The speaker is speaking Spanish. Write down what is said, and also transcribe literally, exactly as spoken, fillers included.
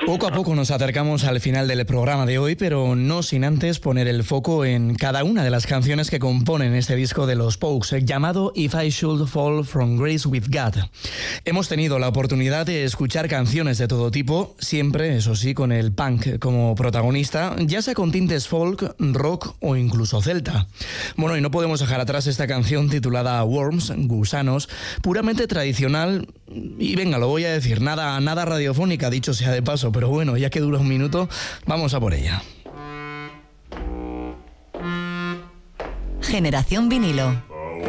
Poco a poco nos acercamos al final del programa de hoy, pero no sin antes poner el foco en cada una de las canciones que componen este disco de los Pogues, llamado If I Should Fall From Grace With God. Hemos tenido la oportunidad de escuchar canciones de todo tipo, siempre, eso sí, con el punk como protagonista, ya sea con tintes folk, rock o incluso celta. Bueno, y no podemos dejar atrás esta canción titulada Worms, Gusanos, puramente tradicional, y venga, lo voy a decir, nada, nada radiofónica, dicho sea de paso, pero bueno, ya que dura un minuto, vamos a por ella. Generación Vinilo.